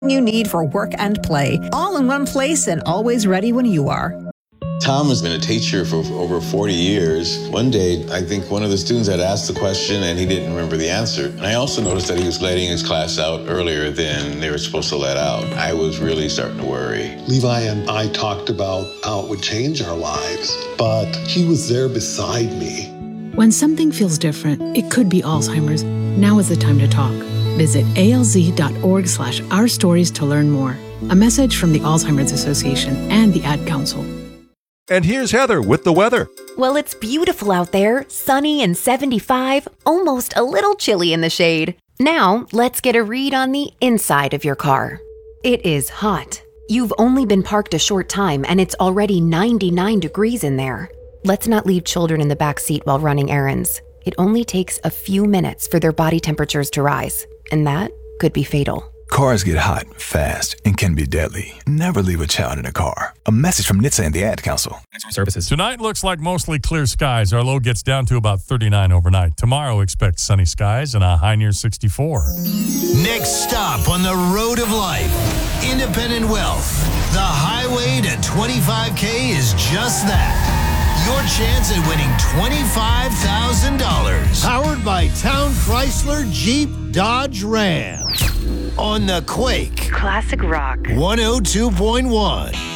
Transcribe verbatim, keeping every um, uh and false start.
you need for work and play, all in one place and always ready when you are. Tom has been a teacher for over forty years. One day, I think one of the students had asked the question and he didn't remember the answer. And I also noticed that he was letting his class out earlier than they were supposed to let out. I was really starting to worry. Levi and I talked about how it would change our lives, but he was there beside me. When something feels different, it could be Alzheimer's. Now is the time to talk. Visit alz.org slash our stories to learn more. A message from the Alzheimer's Association and the Ad Council. And here's Heather with the weather. Well, it's beautiful out there, sunny and seventy-five, almost a little chilly in the shade. Now, let's get a read on the inside of your car. It is hot. You've only been parked a short time and it's already ninety-nine degrees in there. Let's not leave children in the back seat while running errands. It only takes a few minutes for their body temperatures to rise, and that could be fatal. Cars get hot, fast, and can be deadly. Never leave a child in a car. A message from N H T S A and the Ad Council. Services. Tonight looks like mostly clear skies. Our low gets down to about thirty-nine overnight. Tomorrow expect sunny skies and a high near sixty-four. Next stop on the road of life. Independent Wealth. The highway to twenty-five K is just that. Your chance at winning twenty-five thousand dollars. Powered by Town Chrysler Jeep Dodge Ram. On the Quake. Classic rock. one oh two point one.